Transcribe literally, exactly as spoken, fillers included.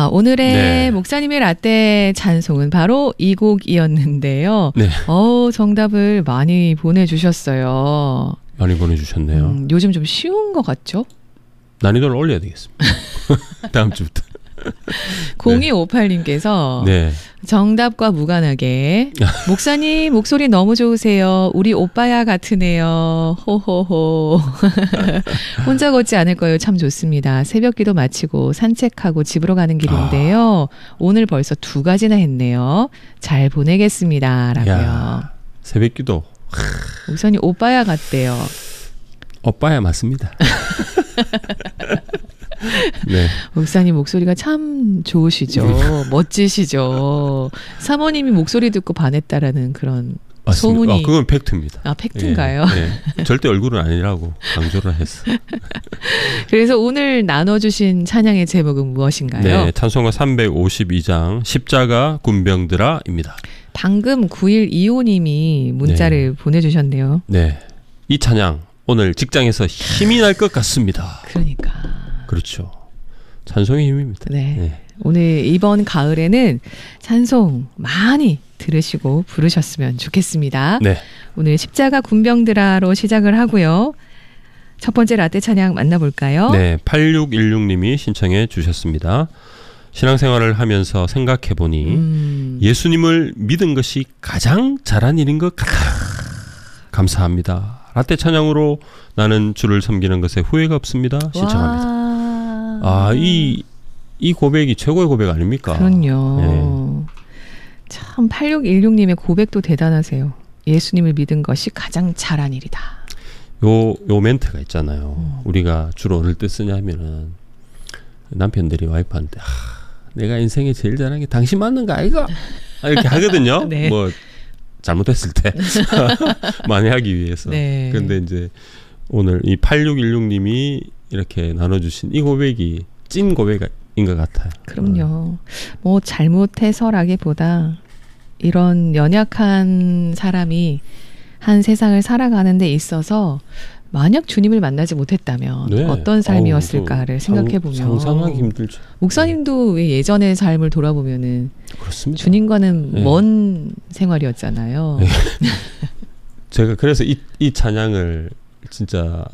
아, 오늘의 네. 목사님의 라떼 찬송은 바로 이 곡이었는데요. 네. 어, 정답을 많이 보내주셨어요. 많이 보내주셨네요. 음, 요즘 좀 쉬운 것 같죠? 난이도를 올려야 되겠습니다. 다음 주부터. 공이오팔님께서 네. 정답과 무관하게 목사님 목소리 너무 좋으세요. 우리 오빠야 같으네요. 호호호. 혼자 걷지 않을 거예요. 참 좋습니다. 새벽기도 마치고 산책하고 집으로 가는 길인데요. 아. 오늘 벌써 두 가지나 했네요. 잘 보내겠습니다. 라고요. 야, 새벽기도. 목사님 오빠야 같대요. 오빠야 맞습니다. 네. 목사님 목소리가 참 좋으시죠. 멋지시죠. 사모님이 목소리 듣고 반했다라는 그런 맞습니다. 소문이. 아, 그건 팩트입니다. 아, 팩트인가요? 예, 예. 절대 얼굴은 아니라고 강조를 했어. 그래서 오늘 나눠주신 찬양의 제목은 무엇인가요? 네, 찬송가 삼백오십이 장 십자가 군병들아입니다. 방금 구일이오님이 문자를 네. 보내주셨네요. 네, 이 찬양 오늘 직장에서 힘이 날 것 같습니다. 그러니까. 그렇죠. 찬송의 힘입니다. 네. 네. 오늘 이번 가을에는 찬송 많이 들으시고 부르셨으면 좋겠습니다. 네. 오늘 십자가 군병들아로 시작을 하고요. 첫 번째 라떼 찬양 만나볼까요? 네. 팔육일육님이 신청해 주셨습니다. 신앙생활을 하면서 생각해보니 음. 예수님을 믿은 것이 가장 잘한 일인 것 같아요. 감사합니다. 라떼 찬양으로 나는 주를 섬기는 것에 후회가 없습니다. 신청합니다. 와. 아, 이, 이 고백이 최고의 고백 아닙니까? 그럼요. 네. 참 팔육일육님의 고백도 대단하세요. 예수님을 믿은 것이 가장 잘한 일이다. 요, 요 멘트가 있잖아요. 음. 우리가 주로 어느 때 쓰냐 하면은 남편들이 와이프한테 하, 내가 인생에 제일 잘한 게 당신 맞는 거 아이가? 아, 이렇게 하거든요. 네. 뭐 잘못했을 때 만회하기 위해서. 네. 그런데 이제 오늘 이 팔육일육님이 이렇게 나눠주신 이 고백이 찐 고백인 것 같아요. 그럼요. 어. 뭐 잘못해서라기보다 이런 연약한 사람이 한 세상을 살아가는 데 있어서 만약 주님을 만나지 못했다면 네. 어떤 삶이었을까를 생각해보면 상상하기 힘들죠. 목사님도 왜 예전의 삶을 돌아보면은 그렇습니다. 주님과는 네. 먼 생활이었잖아요. 네. 제가 그래서 이, 이 찬양을 진짜